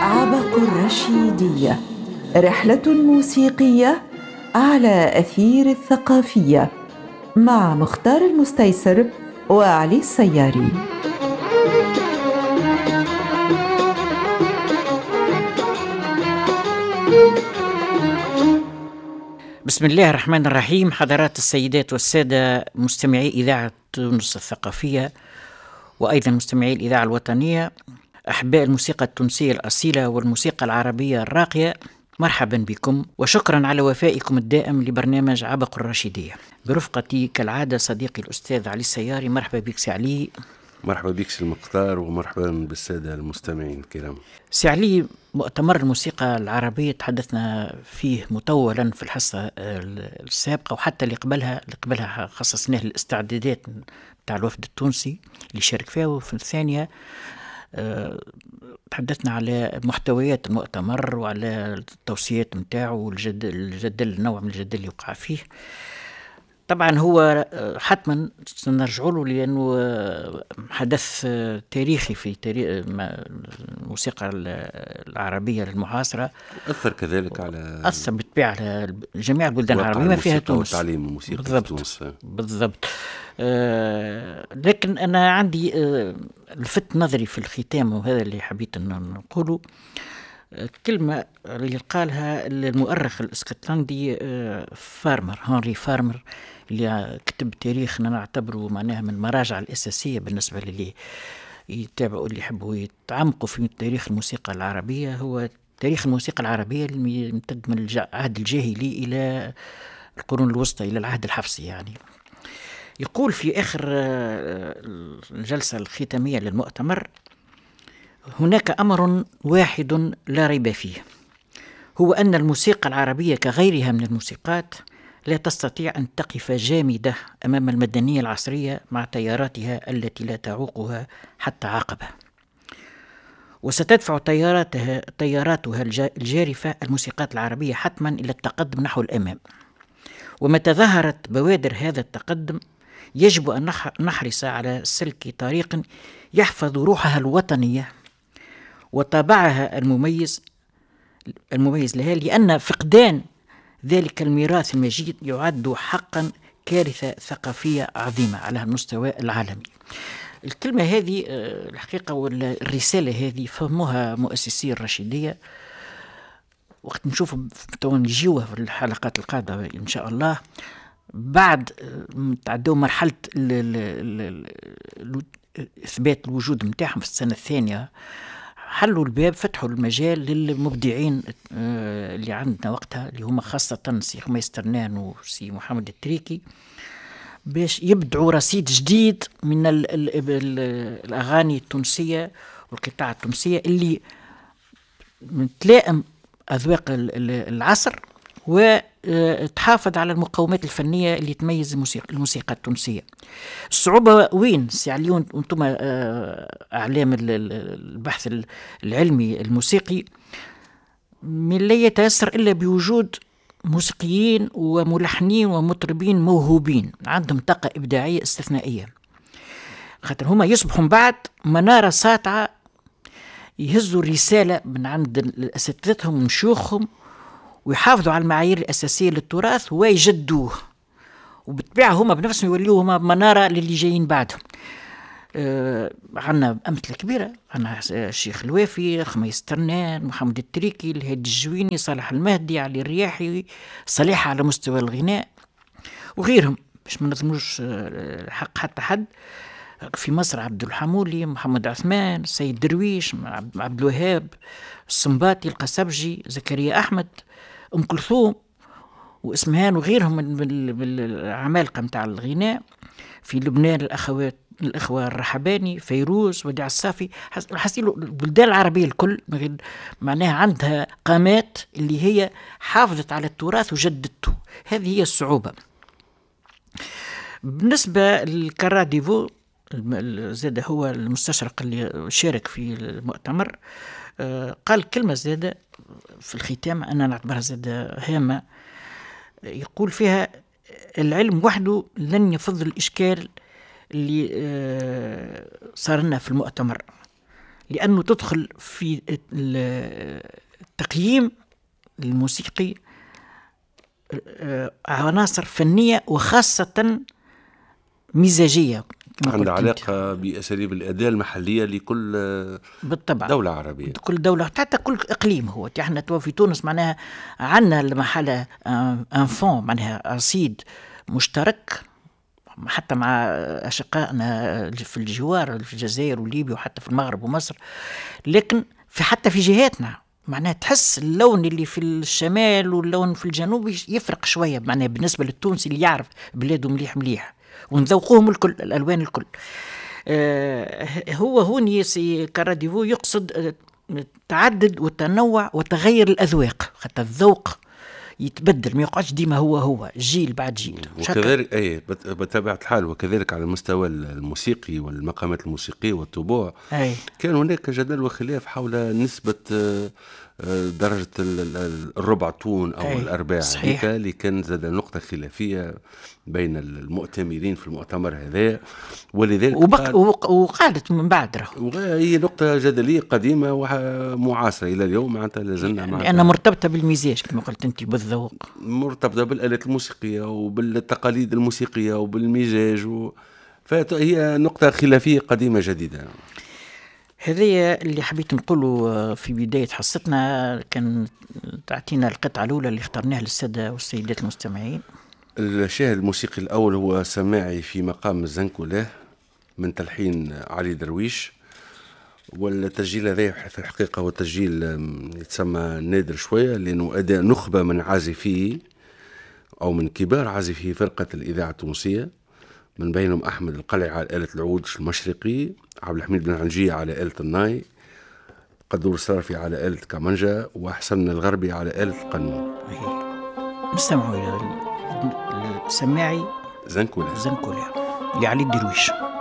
عبق الرشيدية، رحلة موسيقية على أثير الثقافية مع مختار المستيسر وعلي السياري. بسم الله الرحمن الرحيم. حضرات السيدات والسادة مستمعي إذاعة تونس الثقافية وأيضا مستمعي الإذاعة الوطنية، أحباء الموسيقى التونسية الأصيلة والموسيقى العربية الراقية، مرحبا بكم وشكرا على وفائكم الدائم لبرنامج عبق الرشيدية. برفقتي كالعادة صديقي الأستاذ علي السياري. مرحبا بك سي علي. مرحبا بك سي المختار ومرحبا بالسادة المستمعين الكرام. سي علي، مؤتمر الموسيقى العربية تحدثنا فيه مطولا في الحصة السابقة وحتى اللي قبلها خصصناه للاستعدادات بتاع الوفد التونسي اللي شارك فيها، وفي الثانية تحدثنا على محتويات المؤتمر وعلى التوصيات متاعه والجدل، النوع من الجدل اللي وقع فيه. طبعا هو حتما سنرجع له لأنه حدث تاريخي في تاريخ الموسيقى العربية المعاصرة، أثر كذلك أثر بالطبيعة على جميع البلدان العربية ما فيها تونس وتعليم الموسيقى في تونس. بالضبط. لكن أنا عندي لفت نظري في الختام، وهذا اللي حبيت أن نقوله، كلمة اللي قالها المؤرخ الاسكتلندي هنري فارمر، اللي كتب تاريخنا نعتبره معناها من المراجع الأساسية بالنسبة للي يتابعوا، اللي يحبوا يتعمقوا في تاريخ الموسيقى العربية. هو تاريخ الموسيقى العربية اللي يمتد من العهد الجاهلي إلى القرون الوسطى، إلى العهد الحفصي يعني. يقول في آخر الجلسة الختامية للمؤتمر: هناك أمر واحد لا ريب فيه، هو أن الموسيقى العربية كغيرها من الموسيقات لا تستطيع أن تقف جامدة أمام المدنية العصرية مع تياراتها التي لا تعوقها حتى عقبة، وستدفع تياراتها الجارفة الموسيقات العربية حتما إلى التقدم نحو الأمام. ومتى ظهرت بوادر هذا التقدم يجب أن نحرص على سلك طريق يحفظ روحها الوطنية وطابعها المميز لها، لأن فقدان ذلك الميراث المجيد يعد حقا كارثة ثقافية عظيمة على المستوى العالمي. الكلمة هذه الحقيقة والرسالة هذه فهموها مؤسسي الرشيدية، وقت نشوف نجيوها في الحلقات القادمة إن شاء الله، بعد تعدوا مرحلة إثبات الوجود متاعهم في السنة الثانية، حلوا الباب، فتحوا المجال للمبدعين اللي عندنا وقتها، اللي هم خاصة سي خميس ترنان وسي محمد التريكي، باش يبدعوا رصيد جديد من الأغاني التونسية والقطاع التونسية اللي تلائم أذواق العصر وتحافظ وتحافظ على الفنية اللي تميز الموسيقى التونسية. الصعوبة وين سي علي وانتم أعلام البحث العلمي الموسيقي؟ من لا يتيسر إلا بوجود موسيقيين وملحنين ومطربين موهوبين عندهم طاقة إبداعية استثنائية، خاطر هما يصبحوا بعد منارة ساطعة يهزوا الرسالة من عند أساتذتهم ومشيوخهم، ويحافظوا على المعايير الأساسية للتراث ويجدوه، وبالطبيعة هما بنفسهم يوليوا هما منارة للي جايين بعدهم. عنا أمثلة كبيرة، عنا الشيخ الوافي، خميس ترنان، محمد التريكي، الهادي الجويني، صالح المهدي، علي الرياحي، صالحة على مستوى الغناء، وغيرهم باش ما نظلموش حق حتى حد. في مصر عبد الحمولي، محمد عثمان، سيد درويش، عبد الوهاب، السنباطي، القسبجي، زكريا أحمد، أم كلثوم وإسمهان، وغيرهم من العمالقة متاع الغناء. في لبنان الأخوة الرحباني، فيروز، وديع الصافي. حسيلوا البلدان العربية الكل معناها عندها قامات اللي هي حافظت على التراث وجددته. هذه هي الصعوبة. بالنسبة للكراديفو زاد، هو المستشرق اللي شارك في المؤتمر، قال كلمة زادة في الختام أنا نعتبرها زادة هامة، يقول فيها: العلم وحده لن يفض الإشكال اللي صار لنا في المؤتمر، لأنه تدخل في التقييم الموسيقي عناصر فنية وخاصة مزاجية، عندها علاقة بأساليب الأداء المحلية لكل بالطبع دولة عربية، كل دولة حتى كل إقليم. هو احنا توا في تونس معناها عندنا المحلة انفون معناها أصيد مشترك حتى مع أشقائنا في الجوار في الجزائر وليبيا وحتى في المغرب ومصر، لكن حتى في جهاتنا معناها تحس اللون اللي في الشمال واللون في الجنوب يفرق شوية معناها بالنسبة للتونسي اللي يعرف بلاده مليح مليح ونذوقوهم الكل الألوان الكل. هو هون كراديفو يقصد تعدد وتنوع وتغير الأذواق، حتى الذوق يتبدل ما يقعدش ديما هو جيل بعد جيل. وكذلك بطبيعة الحال، وكذلك على المستوى الموسيقي والمقامات الموسيقية والطبوع كان هناك جدل وخلاف حول نسبة درجة الربع طون أو الأرباع، اللي كان زاد نقطة خلافية بين المؤتمرين في المؤتمر هذا، ولذلك وقعدت من بعد هي نقطة جدلية قديمة ومعاصرة إلى اليوم، معناتها لازلنا لأنها مرتبطة بالمزاج كما قلت أنت، بالذوق، مرتبطة بالآلات الموسيقية وبالتقاليد الموسيقية وبالمزاج فهي نقطة خلافية قديمة جديدة. هذه اللي حبيت نقوله في بداية حصتنا. كان تعطينا القطعة الأولى اللي اخترناها للسادة والسيدات المستمعين. الشاهد الموسيقي الأول هو سماعي في مقام الزنكولاه من تلحين علي درويش، والتسجيل هذا في الحقيقة هو تسجيل يتسمى نادر شوية، لأنه أداء نخبة من عازفيه أو من كبار عازفي فرقة الإذاعة التونسية، من بينهم أحمد القلعي على آلة العود المشرقي، عبد الحميد بن عنجية على آلة الناي، قدور الصرافي على آلة كمانجا، وحسن الغربي على آلة القانون. نستمعوا إلى السماعي زنكولاه لعلي درويش.